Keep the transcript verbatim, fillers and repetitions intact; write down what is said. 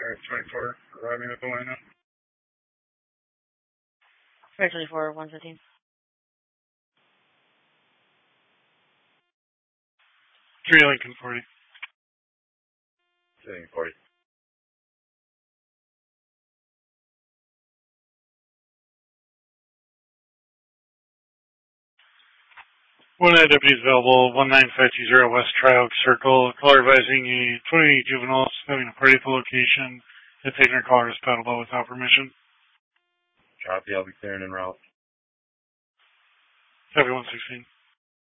Alright, twenty-four, arriving at the lineup. Right, twenty-four, one fifteen. three Lincoln forty. Sitting forty. One A deputies available, one nine five two zero West Tryoak Circle. Caller advising a twenty juveniles having a party at the location. Had taken her caller as paddleboat without permission. Copy, I'll be clearing en route. Copy one sixteen.